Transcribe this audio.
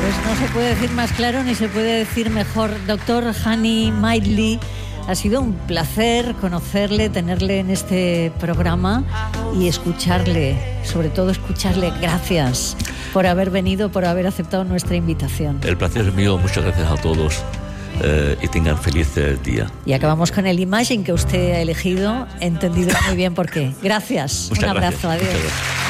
Pues no se puede decir más claro ni se puede decir mejor. Doctor Hani Maidli, ha sido un placer conocerle, tenerle en este programa y escucharle, sobre todo escucharle. Gracias por haber venido, por haber aceptado nuestra invitación. El placer es mío, muchas gracias a todos y tengan feliz día. Y acabamos con el Imagine que usted ha elegido, entendido muy bien por qué. Gracias, un abrazo, adiós.